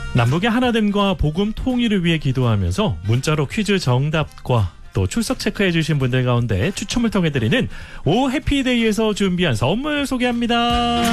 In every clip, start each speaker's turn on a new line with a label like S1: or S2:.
S1: 남북의 하나됨과 복음 통일을 위해 기도하면서 문자로 퀴즈 정답과 또 출석 체크해 주신 분들 가운데 추첨을 통해 드리는 오 해피데이에서 준비한 선물 소개합니다.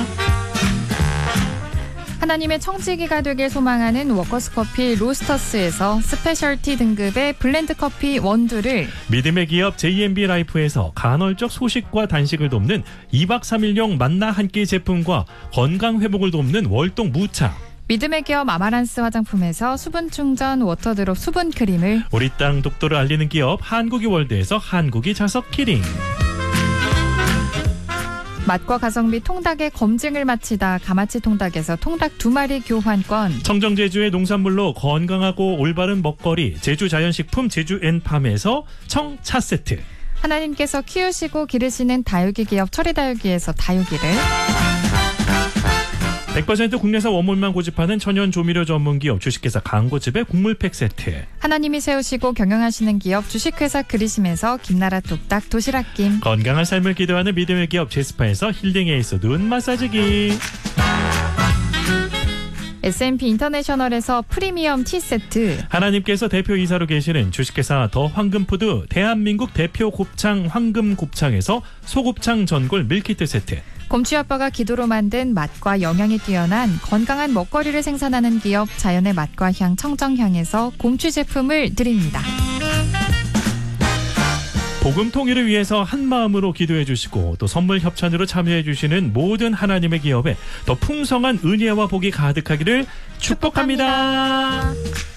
S2: 하나님의 청지기가 되길 소망하는 워커스커피 로스터스에서 스페셜티 등급의 블렌드 커피 원두를,
S1: 믿음의 기업 JMB 라이프에서 간헐적 소식과 단식을 돕는 2박 3일용 만나 한 끼 제품과 건강 회복을 돕는 월동 무차,
S2: 믿음의 기업 아마란스 화장품에서 수분 충전 워터드롭 수분 크림을,
S1: 우리 땅 독도를 알리는 기업 한국이 월드에서 한국이 자석 키링,
S2: 맛과 가성비 통닭의 검증을 마치다 가마치 통닭에서 통닭 2마리 교환권,
S1: 청정제주의 농산물로 건강하고 올바른 먹거리 제주자연식품 제주앤팜에서 청차 세트,
S2: 하나님께서 키우시고 기르시는 다육이 기업 철이다육이에서 다육이를,
S1: 100% 국내산 원물만 고집하는 천연 조미료 전문 기업 주식회사 광고집의 국물팩 세트,
S2: 하나님이 세우시고 경영하시는 기업 주식회사 그리심에서 김나라 뚝딱 도시락김,
S1: 건강한 삶을 기도하는 믿음의 기업 제스파에서 힐링 에이스 눈 마사지기,
S2: S&P 인터내셔널에서 프리미엄 티 세트,
S1: 하나님께서 대표이사로 계시는 주식회사 더 황금푸드 대한민국 대표 곱창 황금곱창에서 소곱창 전골 밀키트 세트,
S2: 곰취 아빠가 기도로 만든 맛과 영양이 뛰어난 건강한 먹거리를 생산하는 기업 자연의 맛과 향 청정향에서 곰취 제품을 드립니다.
S1: 복음 통일을 위해서 한 마음으로 기도해 주시고 또 선물 협찬으로 참여해 주시는 모든 하나님의 기업에 더 풍성한 은혜와 복이 가득하기를 축복합니다.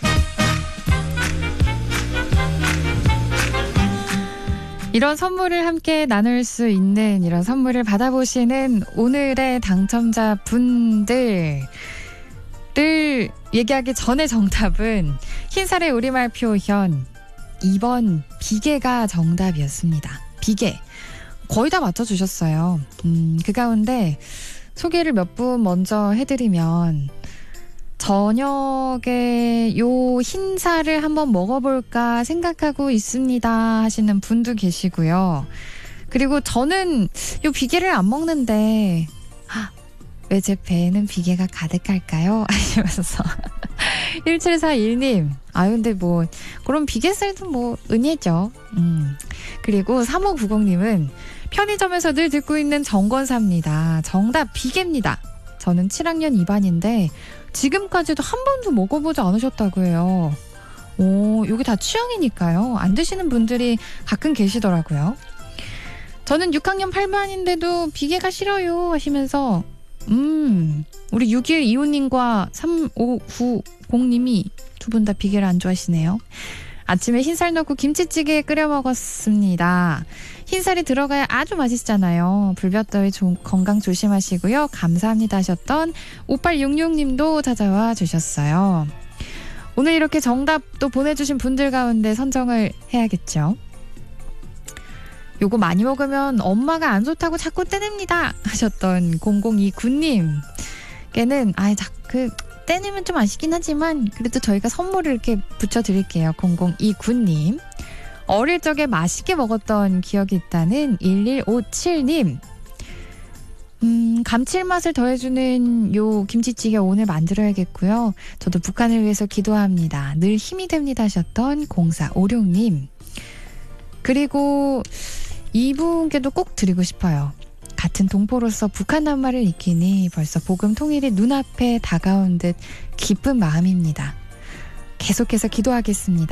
S2: 이런 선물을 함께 나눌 수 있는, 이런 선물을 받아보시는 오늘의 당첨자 분들을 얘기하기 전에 정답은 흰살의 우리말 표현 2번 비계가 정답이었습니다. 비계. 거의 다 맞춰주셨어요. 그 가운데 소개를 몇 분 먼저 해드리면, 저녁에 요 흰살을 한번 먹어볼까 생각하고 있습니다 하시는 분도 계시고요. 그리고 저는 요 비계를 안 먹는데 왜 제 배에는 비계가 가득할까요? 하시면서 1741님, 근데 뭐 그럼 비계살도 뭐 은혜죠. 그리고 3590님은 편의점에서 늘 듣고 있는 정권사입니다. 정답 비계입니다. 저는 7학년 2반인데 지금까지도 한 번도 먹어보지 않으셨다고 해요. 여기 다 취향이니까요. 안 드시는 분들이 가끔 계시더라고요. 저는 6학년 8반인데도 비계가 싫어요 하시면서 우리 6125님과 3590님이 두 분 다 비계를 안 좋아하시네요. 아침에 흰살 넣고 김치찌개 끓여 먹었습니다. 흰살이 들어가야 아주 맛있잖아요. 불볕더위 건강 조심하시고요. 감사합니다 하셨던 5866님도 찾아와 주셨어요. 오늘 이렇게 정답도 보내주신 분들 가운데 선정을 해야겠죠. 요거 많이 먹으면 엄마가 안 좋다고 자꾸 떼냅니다 하셨던 0029님께는 떼내면 좀 아쉽긴 하지만 그래도 저희가 선물을 이렇게 붙여드릴게요. 0029님. 어릴 적에 맛있게 먹었던 기억이 있다는 1157님. 감칠맛을 더해주는 요 김치찌개 오늘 만들어야겠고요. 저도 북한을 위해서 기도합니다. 늘 힘이 됩니다 하셨던 0456님. 그리고 이분께도 꼭 드리고 싶어요. 같은 동포로서 북한 낱말을 익히니 벌써 복음 통일이 눈앞에 다가온 듯 기쁜 마음입니다. 계속해서 기도하겠습니다.